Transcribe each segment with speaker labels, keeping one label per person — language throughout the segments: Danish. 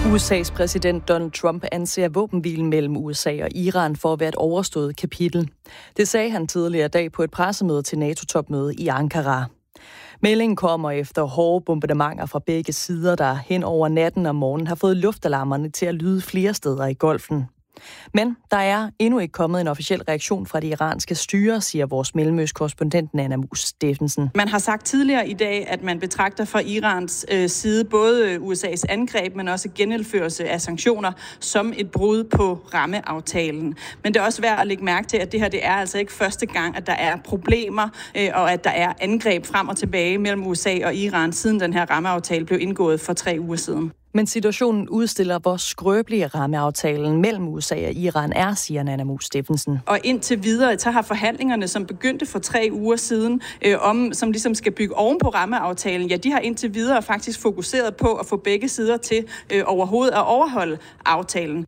Speaker 1: USA's præsident Donald Trump anser våbenhvilen mellem USA og Iran for at være et overstået kapitel. Det sagde han tidligere i dag på et pressemøde til NATO-topmøde i Ankara. Meldingen kommer efter hårde bombardementer fra begge sider, der hen over natten og morgenen har fået luftalarmerne til at lyde flere steder i Golfen. Men der er endnu ikke kommet en officiel reaktion fra det iranske styre, siger vores mellemøstkorrespondent Nanna Mus Steffensen.
Speaker 2: Man har sagt tidligere i dag, at man betragter fra Irans side både USA's angreb, men også genindførelse af sanktioner som et brud på rammeaftalen. Men det er også værd at lægge mærke til, at det her det er altså ikke første gang, at der er problemer, og at der er angreb frem og tilbage mellem USA og Iran, siden den her rammeaftale blev indgået for 3 uger siden.
Speaker 1: Men situationen udstiller, hvor skrøbelige rammeaftalen mellem USA og Iran er, siger Nanna Mus Steffensen.
Speaker 2: Og indtil videre, så har forhandlingerne, som begyndte for 3 uger siden, som ligesom skal bygge oven på rammeaftalen, ja, de har indtil videre faktisk fokuseret på at få begge sider til overhovedet at overholde aftalen.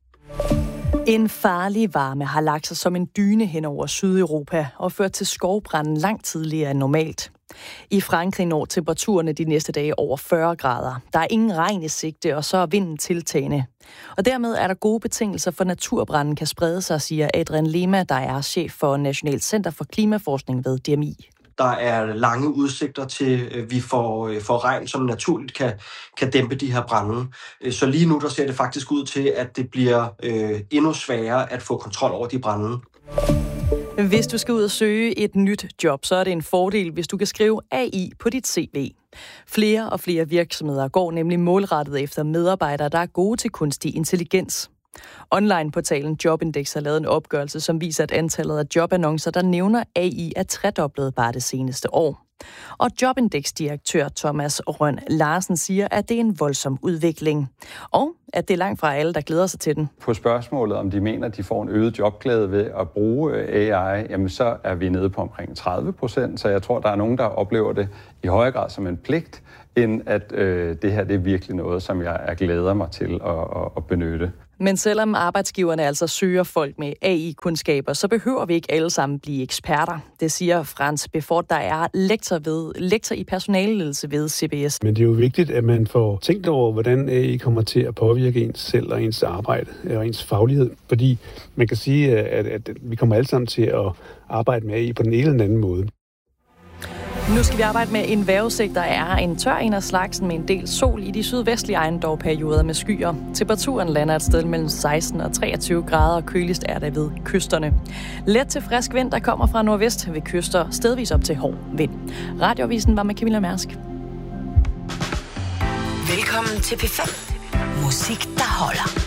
Speaker 1: En farlig varme har lagt sig som en dyne hen over Sydeuropa og ført til skovbranden langt tidligere end normalt. I Frankrig når temperaturerne de næste dage over 40 grader. Der er ingen regn i sigte, og så er vinden tiltagende. Og dermed er der gode betingelser for, at naturbranden kan sprede sig, siger Adrian Lema, der er chef for Nationalt Center for Klimaforskning ved DMI.
Speaker 3: Der er lange udsigter til, at vi får regn, som naturligt kan dæmpe de her brande. Så lige nu der ser det faktisk ud til, at det bliver endnu sværere at få kontrol over de brande.
Speaker 1: Hvis du skal ud og søge et nyt job, så er det en fordel, hvis du kan skrive AI på dit CV. Flere og flere virksomheder går nemlig målrettet efter medarbejdere, der er gode til kunstig intelligens. Online-portalen Jobindex har lavet en opgørelse, som viser, at antallet af jobannoncer, der nævner AI, er tredoblet bare det seneste år. Og Jobindex-direktør Thomas Røn Larsen siger, at det er en voldsom udvikling, og at det er langt fra alle, der glæder sig til den.
Speaker 4: På spørgsmålet, om de mener, at de får en øget jobglæde ved at bruge AI, jamen så er vi nede på omkring 30%, så jeg tror, der er nogen, der oplever det i højere grad som en pligt, end at det her det er virkelig noget, som jeg glæder mig til at benytte.
Speaker 1: Men selvom arbejdsgiverne altså søger folk med AI-kundskaber, så behøver vi ikke alle sammen blive eksperter. Det siger Frans Befort, der er lektor i personaleledelse ved CBS.
Speaker 5: Men det er jo vigtigt, at man får tænkt over, hvordan AI kommer til at påvirke ens selv og ens arbejde og ens faglighed. Fordi man kan sige, at vi kommer alle sammen til at arbejde med AI på den ene eller den anden måde.
Speaker 1: Nu skal vi arbejde med en vejrudsigt, der er en tør en af slagsen med en del sol i de sydvestlige ejendomperioder med skyer. Temperaturen lander et sted mellem 16 og 23 grader, og køligst er det ved kysterne. Let til frisk vind, der kommer fra nordvest ved kyster, stedvis op til hård vind. Radioavisen var med Camilla Mærsk.
Speaker 6: Velkommen til P5. Musik, der holder.